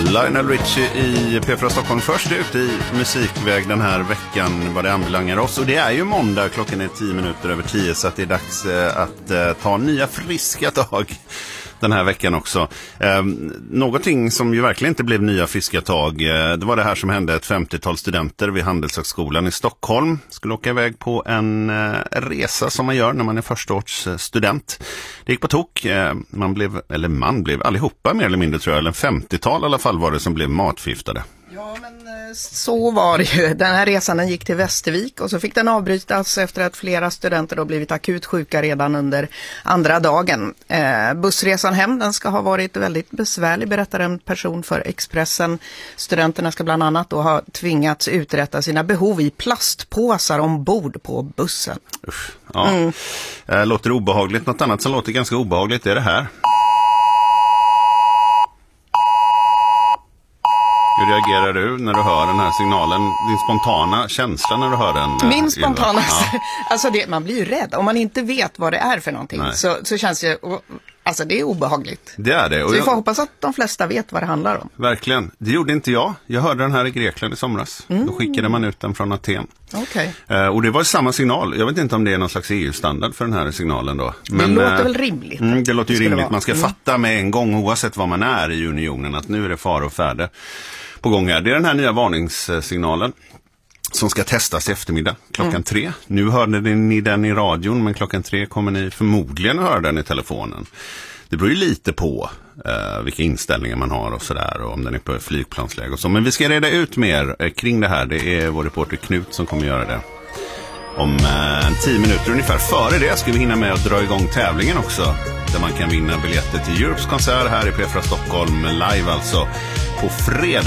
Lionel Richie i P4 Stockholm först ut i musikväg den här veckan vad det anbelangar oss. Och det är ju måndag, klockan är 10 minuter över 10, så att det är dags att ta nya friska tag den här veckan också. Någonting som ju verkligen inte blev nya friska tag, det var det här som hände. Ett 50-tal studenter vid Handelshögskolan i Stockholm skulle åka iväg på en resa som man gör när man är förstaårsstudent. Det gick på tok. Man blev allihopa mer eller mindre, tror jag, eller 50-tal i alla fall var det som blev matförgiftade. Ja, men så var det ju. Den här resan den gick till Västervik och så fick den avbrytas efter att flera studenter då blivit akut sjuka redan under andra dagen. Bussresan hem den ska ha varit väldigt besvärlig, berättar en person för Expressen. Studenterna ska bland annat då ha tvingats uträtta sina behov i plastpåsar ombord på bussen. Usch, ja. Låter obehagligt. Något annat som låter ganska obehagligt är det här. Hur reagerar du när du hör den här signalen? Din spontana känsla när du hör den? Min spontana, alltså man blir ju rädd. Om man inte vet vad det är för någonting så känns det, alltså det är obehagligt. Det är det. Och så vi får hoppas att de flesta vet vad det handlar om. Verkligen. Det gjorde inte jag. Jag hörde den här i Grekland i somras. Då skickade man ut den från Aten. Okej. Och det var samma signal. Jag vet inte om det är någon slags EU-standard för den här signalen då. Men, det låter väl rimligt. Det låter ju rimligt. Man ska fatta med en gång, oavsett vad man är i unionen, att nu är det fara och färde på gång här. Det är den här nya varningssignalen som ska testas i eftermiddag klockan 3. Nu hörde ni den i radion, men klockan 3 kommer ni förmodligen höra den i telefonen. Det beror ju lite på vilka inställningar man har och sådär, och om den är på flygplansläge och så. Men vi ska reda ut mer kring det här. Det är vår reporter Knut som kommer göra det om 10 minuter ungefär. Före det ska vi hinna med att dra igång tävlingen också, där man kan vinna biljetter till Europes konsert här i P4 Stockholm live, alltså på fredag.